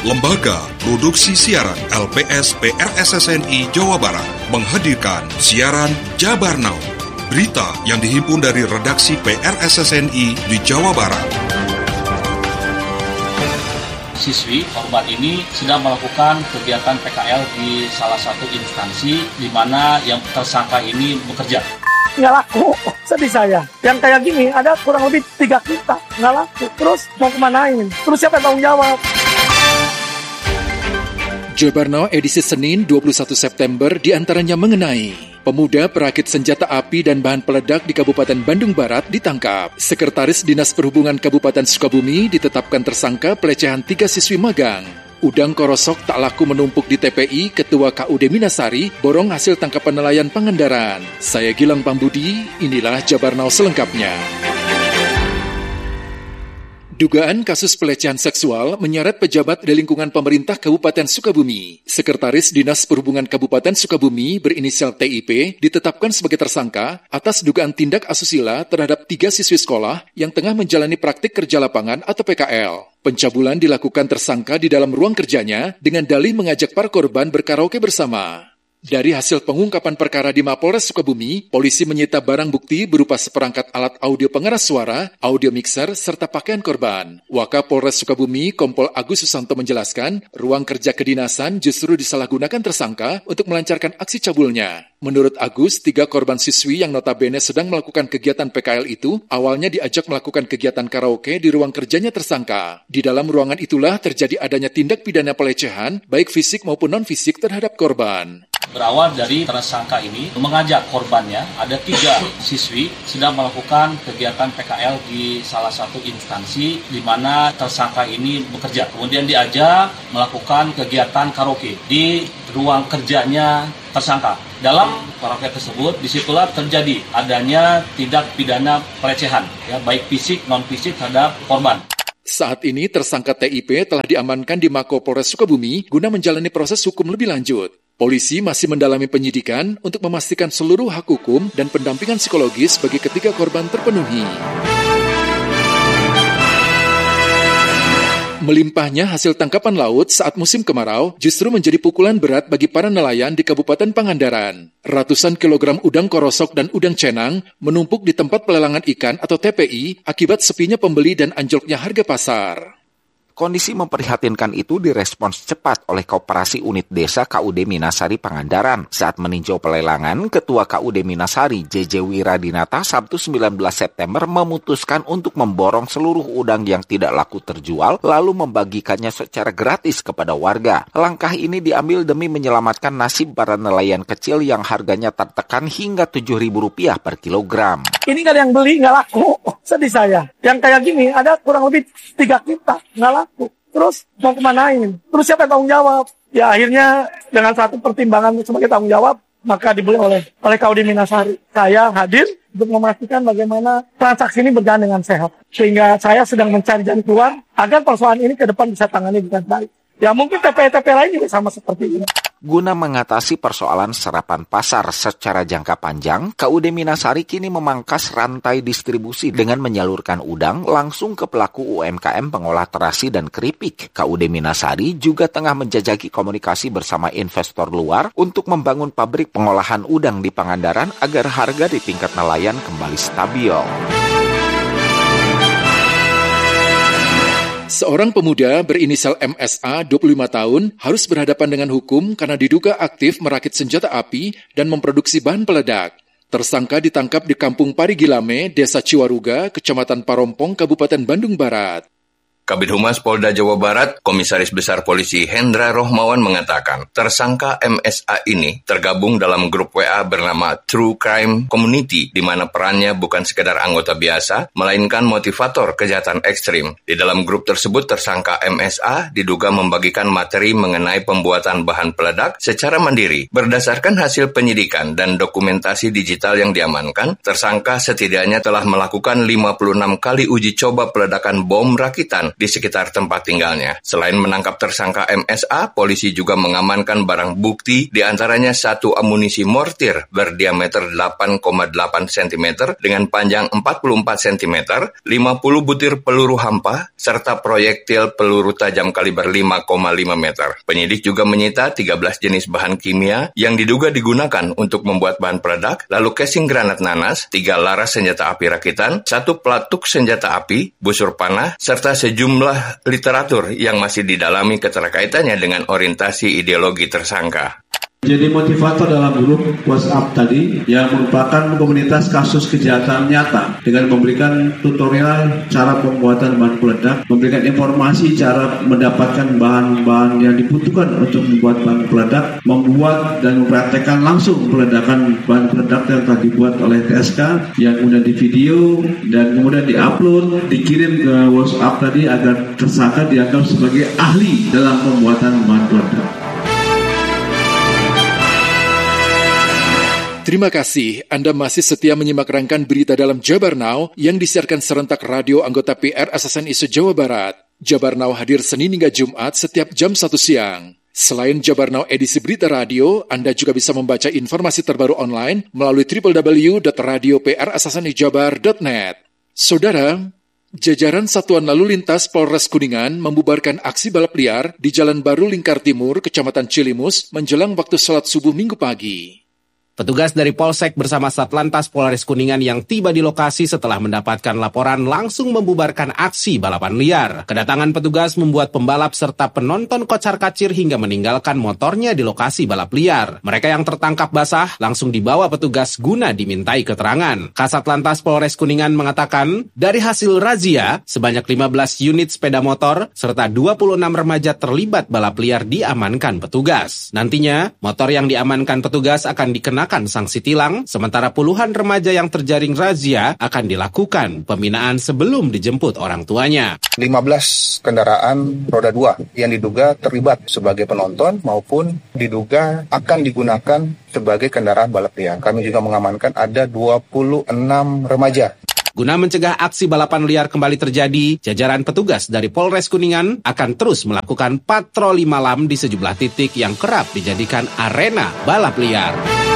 Lembaga Produksi Siaran LPS PRSSNI Jawa Barat menghadirkan siaran Jabar Now, berita yang dihimpun dari redaksi PRSSNI di Jawa Barat. Siswi korban ini sedang melakukan kegiatan PKL di salah satu instansi di mana yang tersangka ini bekerja. Nggak laku, sedih saya. Yang kayak gini ada kurang lebih 3 juta, nggak laku. Terus mau kemanain? Terus siapa yang tanggung jawab? Jabar Now edisi Senin 21 September diantaranya mengenai pemuda perakit senjata api dan bahan peledak di Kabupaten Bandung Barat ditangkap. Sekretaris Dinas Perhubungan Kabupaten Sukabumi ditetapkan tersangka pelecehan 3 siswi magang. Udang korosok tak laku menumpuk di TPI, Ketua KUD Minasari borong hasil tangkapan nelayan Pangandaran. Saya Gilang Pambudi, inilah Jabar Now selengkapnya. Dugaan kasus pelecehan seksual menyeret pejabat di lingkungan pemerintah Kabupaten Sukabumi. Sekretaris Dinas Perhubungan Kabupaten Sukabumi berinisial TIP ditetapkan sebagai tersangka atas dugaan tindak asusila terhadap 3 siswi sekolah yang tengah menjalani praktik kerja lapangan atau PKL. Pencabulan dilakukan tersangka di dalam ruang kerjanya dengan dalih mengajak para korban berkaraoke bersama. Dari hasil pengungkapan perkara di Mapolres Sukabumi, polisi menyita barang bukti berupa seperangkat alat audio pengeras suara, audio mixer, serta pakaian korban. Wakapolres Sukabumi, Kompol Agus Susanto menjelaskan, ruang kerja kedinasan justru disalahgunakan tersangka untuk melancarkan aksi cabulnya. Menurut Agus, 3 korban siswi yang notabene sedang melakukan kegiatan PKL itu, awalnya diajak melakukan kegiatan karaoke di ruang kerjanya tersangka. Di dalam ruangan itulah terjadi adanya tindak pidana pelecehan, baik fisik maupun non-fisik terhadap korban. Berawal dari tersangka ini mengajak korbannya, ada 3 siswi sedang melakukan kegiatan PKL di salah satu instansi di mana tersangka ini bekerja. Kemudian diajak melakukan kegiatan karaoke di ruang kerjanya tersangka. Dalam karaoke tersebut, disitulah terjadi adanya tindak pidana pelecehan, ya, baik fisik non-fisik terhadap korban. Saat ini tersangka TIP telah diamankan di Mako Polres Sukabumi guna menjalani proses hukum lebih lanjut. Polisi masih mendalami penyidikan untuk memastikan seluruh hak hukum dan pendampingan psikologis bagi ketiga korban terpenuhi. Melimpahnya hasil tangkapan laut saat musim kemarau justru menjadi pukulan berat bagi para nelayan di Kabupaten Pangandaran. Ratusan kilogram udang korosok dan udang cenang menumpuk di tempat pelelangan ikan atau TPI akibat sepinya pembeli dan anjloknya harga pasar. Kondisi memprihatinkan itu direspons cepat oleh Koperasi Unit Desa KUD Minasari Pangandaran. Saat meninjau pelelangan, Ketua KUD Minasari JJ Wiradinata Sabtu 19 September memutuskan untuk memborong seluruh udang yang tidak laku terjual lalu membagikannya secara gratis kepada warga. Langkah ini diambil demi menyelamatkan nasib para nelayan kecil yang harganya tertekan hingga Rp7.000 per kilogram. Ini kan yang beli nggak laku, sedih saya. Yang kayak gini ada kurang lebih 3 juta, nggak laku. Terus mau kemanain? Terus siapa yang tanggung jawab? Ya akhirnya dengan satu pertimbangan sebagai tanggung jawab, maka dibeli oleh KUD Minasari. Saya hadir untuk memastikan bagaimana transaksi ini berjalan dengan sehat. Sehingga saya sedang mencari jalan keluar agar persoalan ini ke depan bisa tangani dengan baik. Ya mungkin TP-TP lain juga sama seperti ini. Guna mengatasi persoalan serapan pasar secara jangka panjang, KUD Minasari kini memangkas rantai distribusi dengan menyalurkan udang langsung ke pelaku UMKM pengolah terasi dan keripik. KUD Minasari juga tengah menjajaki komunikasi bersama investor luar untuk membangun pabrik pengolahan udang di Pangandaran agar harga di tingkat nelayan kembali stabil. Seorang pemuda berinisial MSA 25 tahun harus berhadapan dengan hukum karena diduga aktif merakit senjata api dan memproduksi bahan peledak. Tersangka ditangkap di Kampung Parigilame, Desa Ciwaruga, Kecamatan Parompong, Kabupaten Bandung Barat. Kabid Humas Polda Jawa Barat, Komisaris Besar Polisi Hendra Rohmawan mengatakan, tersangka MSA ini tergabung dalam grup WA bernama True Crime Community, di mana perannya bukan sekedar anggota biasa, melainkan motivator kejahatan ekstrim. Di dalam grup tersebut, tersangka MSA diduga membagikan materi mengenai pembuatan bahan peledak secara mandiri. Berdasarkan hasil penyidikan dan dokumentasi digital yang diamankan, tersangka setidaknya telah melakukan 56 kali uji coba peledakan bom rakitan di sekitar tempat tinggalnya. Selain menangkap tersangka MSA, polisi juga mengamankan barang bukti, di antaranya satu amunisi mortir berdiameter 8,8 cm dengan panjang 44 cm, 50 butir peluru hampa, serta proyektil peluru tajam kaliber 5,5 meter. Penyidik juga menyita 13 jenis bahan kimia yang diduga digunakan untuk membuat bahan peledak, lalu casing granat nanas, 3 laras senjata api rakitan, 1 pelatuk senjata api, busur panah, serta sejumlah literatur yang masih didalami keterkaitannya dengan orientasi ideologi tersangka. Jadi motivator dalam grup WhatsApp tadi yang merupakan komunitas kasus kejahatan nyata dengan memberikan tutorial cara pembuatan bahan peledak, memberikan informasi cara mendapatkan bahan-bahan yang dibutuhkan untuk membuat bahan peledak, membuat dan mempraktekkan langsung peledakan bahan peledak yang telah dibuat oleh TSK yang kemudian di video dan kemudian diupload, dikirim ke WhatsApp tadi agar tersangka dianggap sebagai ahli dalam pembuatan bahan peledak. Terima kasih Anda masih setia menyimak rangkaian berita dalam Jabar Now yang disiarkan serentak radio anggota PR SSNI se-Jawa Barat. Jabar Now hadir Senin hingga Jumat setiap jam 1 siang. Selain Jabar Now edisi berita radio, Anda juga bisa membaca informasi terbaru online melalui www.radioprssnijabar.net. Saudara, jajaran Satuan Lalu Lintas Polres Kuningan membubarkan aksi balap liar di Jalan Baru Lingkar Timur, Kecamatan Cilimus, menjelang waktu sholat subuh Minggu pagi. Petugas dari Polsek bersama Satlantas Polres Kuningan yang tiba di lokasi setelah mendapatkan laporan langsung membubarkan aksi balapan liar. Kedatangan petugas membuat pembalap serta penonton kocar-kacir hingga meninggalkan motornya di lokasi balap liar. Mereka yang tertangkap basah langsung dibawa petugas guna dimintai keterangan. Kasatlantas Polres Kuningan mengatakan, dari hasil razia, sebanyak 15 unit sepeda motor serta 26 remaja terlibat balap liar diamankan petugas. Nantinya, motor yang diamankan petugas akan dikenakan sanksi tilang, sementara puluhan remaja yang terjaring razia akan dilakukan pembinaan sebelum dijemput orang tuanya. 15 kendaraan roda 2 yang diduga terlibat sebagai penonton maupun diduga akan digunakan sebagai kendaraan balap liar. Kami juga mengamankan ada 26 remaja. Guna mencegah aksi balapan liar kembali terjadi, jajaran petugas dari Polres Kuningan akan terus melakukan patroli malam di sejumlah titik yang kerap dijadikan arena balap liar.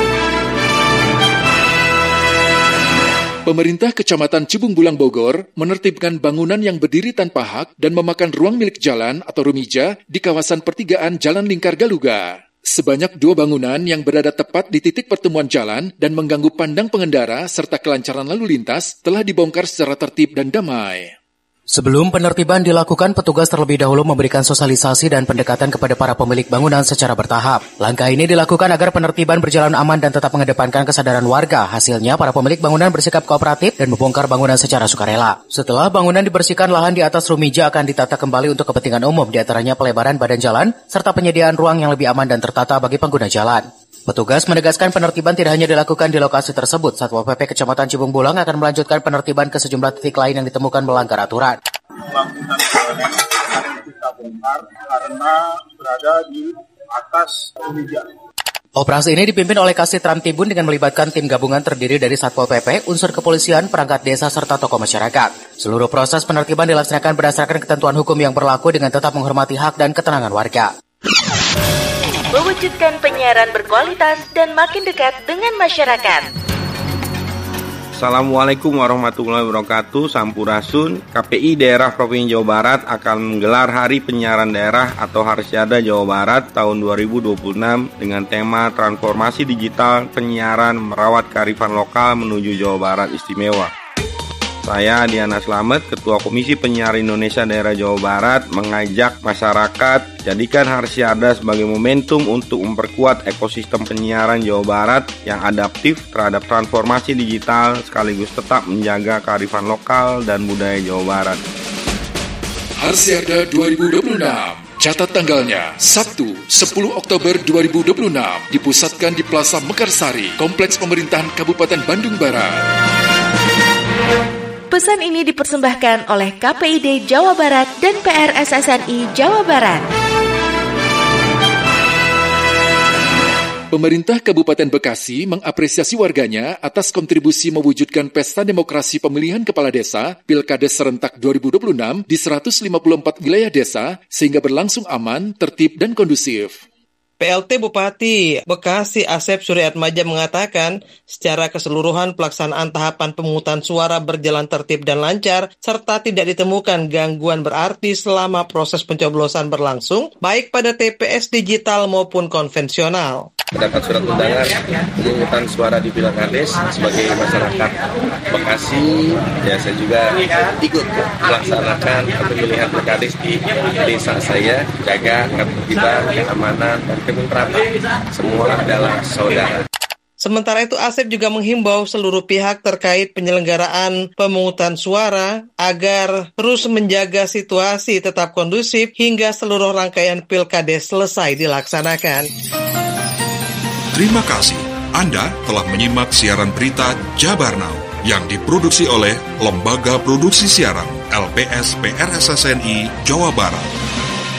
Pemerintah Kecamatan Cibung Bulang Bogor menertibkan bangunan yang berdiri tanpa hak dan memakan ruang milik jalan atau rumija di kawasan pertigaan Jalan Lingkar Galuga. Sebanyak 2 bangunan yang berada tepat di titik pertemuan jalan dan mengganggu pandang pengendara serta kelancaran lalu lintas telah dibongkar secara tertib dan damai. Sebelum penertiban dilakukan, petugas terlebih dahulu memberikan sosialisasi dan pendekatan kepada para pemilik bangunan secara bertahap. Langkah ini dilakukan agar penertiban berjalan aman dan tetap mengedepankan kesadaran warga. Hasilnya, para pemilik bangunan bersikap kooperatif dan membongkar bangunan secara sukarela. Setelah bangunan dibersihkan, lahan di atas rumija akan ditata kembali untuk kepentingan umum, diantaranya pelebaran badan jalan, serta penyediaan ruang yang lebih aman dan tertata bagi pengguna jalan. Petugas menegaskan penertiban tidak hanya dilakukan di lokasi tersebut. Satpol PP Kecamatan Cibung Bulang akan melanjutkan penertiban ke sejumlah titik lain yang ditemukan melanggar aturan. Kita bongkar karena berada di atas rumija. Operasi ini dipimpin oleh Kasih Tramtibun dengan melibatkan tim gabungan terdiri dari Satpol PP, unsur kepolisian, perangkat desa, serta tokoh masyarakat. Seluruh proses penertiban dilaksanakan berdasarkan ketentuan hukum yang berlaku dengan tetap menghormati hak dan ketenangan warga. Mewujudkan penyiaran berkualitas dan makin dekat dengan masyarakat. Assalamualaikum warahmatullahi wabarakatuh. Sampurasun. KPI Daerah Provinsi Jawa Barat akan menggelar Hari Penyiaran Daerah atau Harsiada Jawa Barat tahun 2026 dengan tema Transformasi Digital Penyiaran Merawat Kearifan Lokal Menuju Jawa Barat Istimewa. Saya Diana Slamet, Ketua Komisi Penyiaran Indonesia Daerah Jawa Barat, mengajak masyarakat jadikan Harsiada sebagai momentum untuk memperkuat ekosistem penyiaran Jawa Barat yang adaptif terhadap transformasi digital sekaligus tetap menjaga kearifan lokal dan budaya Jawa Barat. Harsiada 2026. Catat tanggalnya, Sabtu, 10 Oktober 2026, dipusatkan di Plaza Mekarsari, Kompleks Pemerintahan Kabupaten Bandung Barat. Pesan ini dipersembahkan oleh KPID Jawa Barat dan PRSSNI Jawa Barat. Pemerintah Kabupaten Bekasi mengapresiasi warganya atas kontribusi mewujudkan pesta demokrasi pemilihan kepala desa Pilkades serentak 2026 di 154 wilayah desa sehingga berlangsung aman, tertib, dan kondusif. PLT Bupati Bekasi Asep Suryatmaja mengatakan secara keseluruhan pelaksanaan tahapan pemungutan suara berjalan tertib dan lancar serta tidak ditemukan gangguan berarti selama proses pencoblosan berlangsung baik pada TPS digital maupun konvensional. Mendapat surat undangan pemungutan suara di Pilkades sebagai masyarakat Bekasi, ya saya juga ikut melaksanakan pemilihan Pilkades di desa saya, jaga ketertiban, keamanan, dan ketentraman. Semua adalah saudara. Sementara itu, Asep juga menghimbau seluruh pihak terkait penyelenggaraan pemungutan suara agar terus menjaga situasi tetap kondusif hingga seluruh rangkaian Pilkades selesai dilaksanakan. Terima kasih. Anda telah menyimak siaran berita Jabar Now yang diproduksi oleh Lembaga Produksi Siaran LPS PRSSNI Jawa Barat.